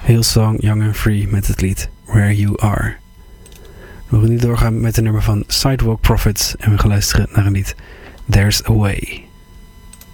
Hillsong Young and Free met het lied Where You Are. We gaan nu doorgaan met een nummer van Sidewalk Prophets en we gaan luisteren naar een lied There's a Way.